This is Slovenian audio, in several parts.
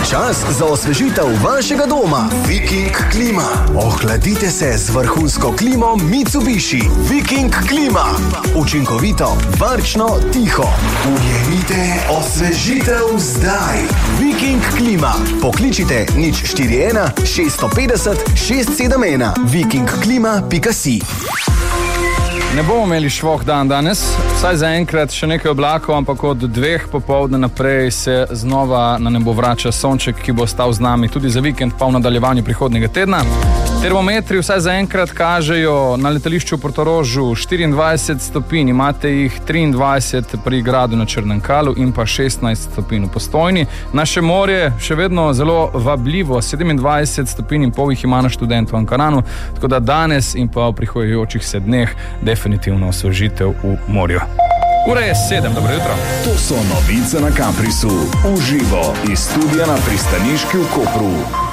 Čas za osvežitev vašega doma. Viking klima. Ohladite se z vrhunsko klimo Mitsubishi. Viking klima. Učinkovito, varčno, tiho. Ujemite osvežitev zdaj. Viking klima. Pokličite 041 650 671. vikingklima.si. Ne bomo imeli švoh dan danes, vsaj zaenkrat še nekaj oblakov, ampak od 2 popoldne naprej se znova na nebo vrača sonček, ki bo ostal z nami tudi za vikend pa v nadaljevanju prihodnjega tedna. Termometri vsaj zaenkrat kažejo na letališču v Portorožu 24 stopinj, imate jih 23 pri gradu na Črnem Kalu in pa 16 stopinj v Postojni. Naše morje še vedno zelo vabljivo, 27 stopinj in pol jih ima na Študentu v Ankaranu, tako da danes in pa v prihajajočih se dneh definitivno osvežitev v morju. Ura je 7, dobro jutro. To so novice na Caprisu, uživo iz studia na pristaniški v Kopru.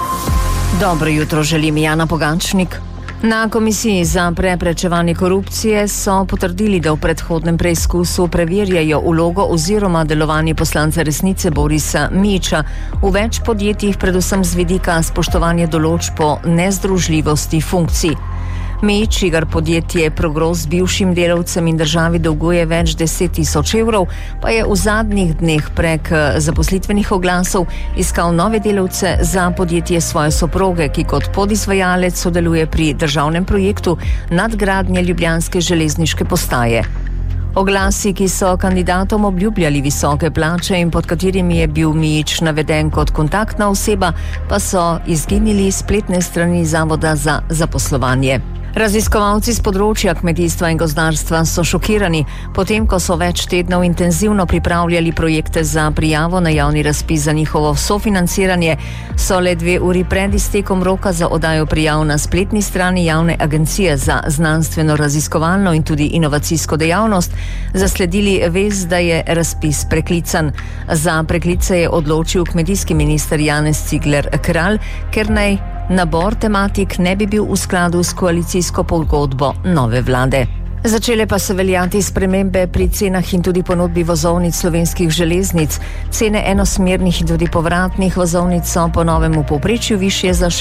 Dobro jutro, želim Jana Pogančnik. Na Komisiji za preprečevanje korupcije so potrdili, da v predhodnem preizkusu preverjajo vlogo oziroma delovanje poslanca Resnice Borisa Mijića v več podjetjih, predvsem z vidika spoštovanja določb o nezdružljivosti funkcij. Mijić, čigar podjetje Progros bivšim delavcem in državi dolguje več 10 000 evrov, pa je v zadnjih dneh prek zaposlitvenih oglasov iskal nove delavce za podjetje svoje soproge, ki kot podizvajalec sodeluje pri državnem projektu nadgradnje ljubljanske železniške postaje. Oglasi, ki so kandidatom obljubljali visoke plače in pod katerimi je bil Mijić naveden kot kontaktna oseba, pa so izginili s spletne strani Zavoda za zaposlovanje. Raziskovalci z področja kmetijstva in gozdarstva so šokirani, potem ko so več tednov intenzivno pripravljali projekte za prijavo na javni razpis za njihovo sofinanciranje, so le 2 uri pred iztekom roka za oddajo prijav na spletni strani Javne agencije za znanstveno raziskovalno in tudi inovacijsko dejavnost zasledili vest, da je razpis preklican. Za preklice je odločil kmetijski minister Janez Cigler Kralj, ker naj nabor tematik ne bi bil v skladu s koalicijsko pogodbo nove vlade. Začele pa so veljati spremembe pri cenah in tudi ponudbi vozovnic slovenskih železnic. Cene enosmernih in tudi povratnih vozovnic so po novem v povprečju višje za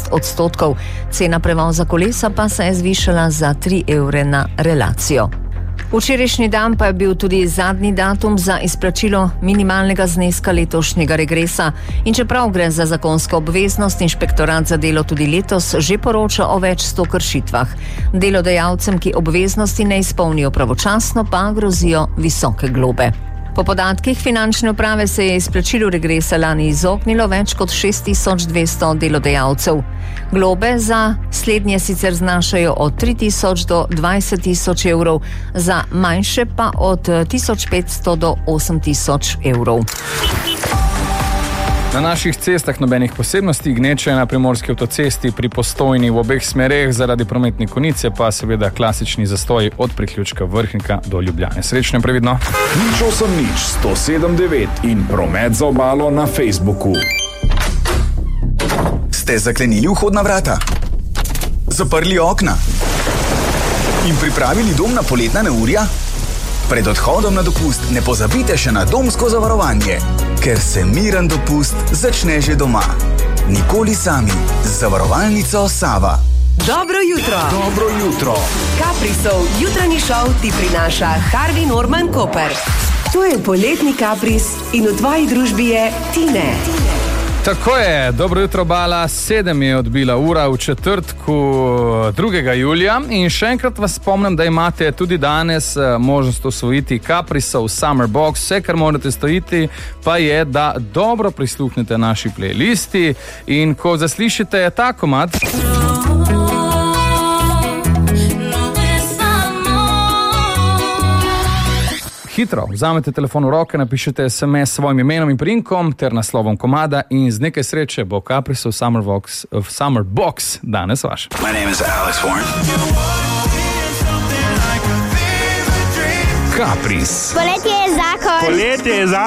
16%. Cena prevoza kolesa pa se je zvišala za 3 evre na relacijo. Včerajšnji dan pa je bil tudi zadnji datum za izplačilo minimalnega zneska letošnjega regresa. In čeprav gre za zakonsko obveznost, inšpektorat za delo tudi letos že poroča o več 100 kršitvah. Delodajalcem, ki obveznosti ne izpolnijo pravočasno, pa grozijo visoke globe. Po podatkih finančne uprave se je izplačilu regresa lani izognilo več kot 6200 delodajalcev. Globe za slednje sicer znašajo od 3000 do 20 000 evrov, za manjše pa od 1500 do 8000 evrov. Na naših cestah nobenih posebnosti, gneče na primorski avtocesti pri Postojni v obeh smereh, zaradi prometne konice pa seveda klasični zastoj od priključka Vrhnika do Ljubljane. Srečno in previdno. 089 in promet za obalo na Facebooku. Ste zaklenili vhodna vrata? Zaprli okna? In pripravili dom na poletna neurja? Pred odhodom na dopust ne pozabite še na domsko zavarovanje, ker se miren dopust začne že doma. Nikoli sami. Z zavarovalnico Sava. Dobro jutro. Dobro jutro. Caprisov jutranji šov ti prinaša Harvey Norman Koper. To je poletni Capris in v tvoji družbi je Tine. Tako je, dobro jutro Bala, 7 je odbila ura v četrtku 2. julija in še enkrat vas spomnim, da imate tudi danes možnost osvojiti Caprisov Summer Box. Vse, kar morate storiti, pa je, da dobro prisluhnete naši playlisti in ko zaslišite ta komad, hitro vzamete telefon v roke, napišete SMS s svojim imenom in priimkom ter naslovom komada in z nekaj sreče bo Caprisov Summer Box danes vaš. My name is Alex Warren. Capris. Poletje je zakon. Poletje je zakon.